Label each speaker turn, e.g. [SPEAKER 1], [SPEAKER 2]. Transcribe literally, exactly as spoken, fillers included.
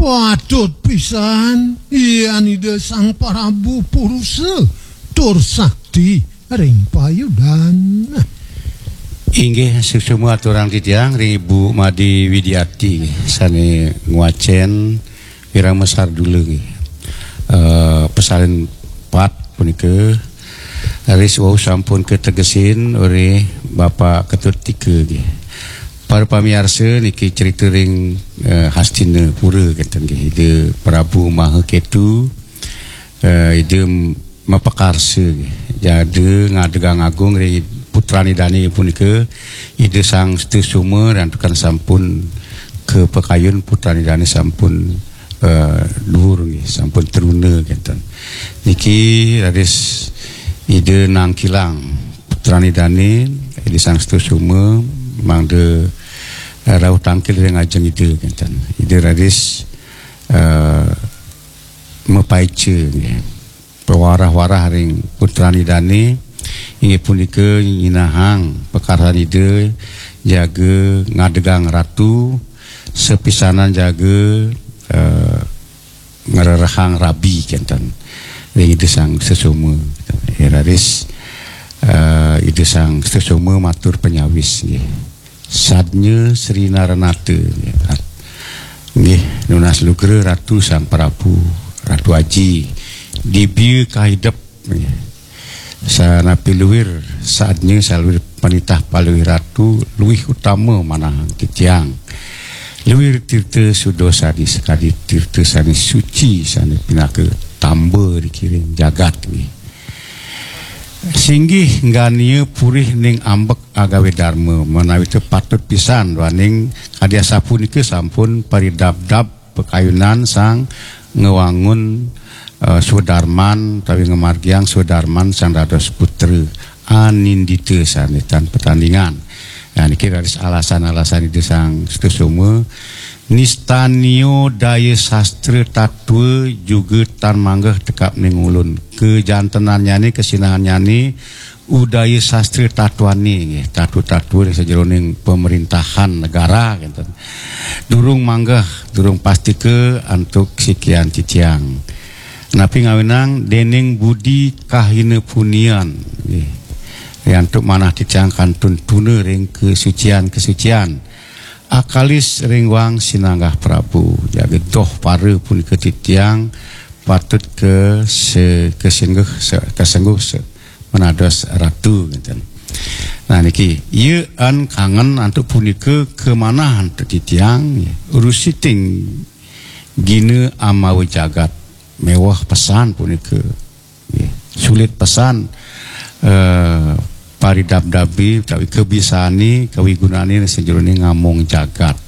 [SPEAKER 1] Patut pisan ianida sang Prabu Purusa tur sakti ring payudan.
[SPEAKER 2] Inggih semua aturang titiang Ibu Madi Widiati sane nguacen wirang mesar dulu nggih. Uh, pesalin pat punika haris wau sampun ketegesin oleh Bapak Ketut Tiga nggih. Para pamirsa niki cerita ring uh, Hastina Pura kata nggih. Ide Prabu Mahaketu uh, ide mapakarsa nggih. Jadi ngadegang agung ring putrani dani punika ide sang Stisuma dan tukan sampun ke Pekayun putrani dani sampun uh, luhur nggih, sampun teruna kenten. Niki raris ide Nangkilang putrani dani ide sang Stisuma mangde uh, rauh tangkil yang ajeng ide kenten. Ide raris uh, mepaice nggih. Pewarah-warah ring putrani dani inggih punika nyinahang pekaran ide jaga ngadegang ratu sepisanan jaga uh, ngererahang rabi kenten ring ide sang Stisuma raris uh, ide sang Stisuma matur penyawis nggih sadnya Sri Naranate nggih nunas lugra ratu sang Prabu Ratu Aji dibieu kahidep sana piluwir saatnya salwir panitah paluwir ratu luwih utama manahang titiang luwir tirta sudosani sekali tirta sani suci sani pinaka tamba dikiring jagat ni singgih nggania purih ning ambek agawe dharma menawi teu patut pisan waning kadya sapunika sampun paridab-dab pekayunan sang ngewangun Uh, Sudarman tapi ngemargiang Sudarman sang dados putra anindita sanitan pertandingan. Nah niki dari alasan-alasan itu sang Stisuma nistanio daya sastra tatwa juga tan manggah tekap ning ulun kejantenannya ni kesinahannya ni udaya sastra tatwani nggih tatu-tatu sajeroning pemerintahan negara gitu. Durung manggah durung pasti ke antuk sikian ciciang napi ngawinang dening budi kahina punian yang untuk manah dicang kantun tuna ring kesucian-kesucian akalis ring wang sinanggah Prabu jaga doh para pun ketitiang patut ke se kesengguh se kesengguh se menados ratu gitu. Nah niki ieu an kangen antuk punika ke mana antuk titiang urusiting gina amawe jagat mewah pesan punika ya, sulit pesan uh, paridab-dabi tapi kebisani kawigunani sejeroning ngamong jagat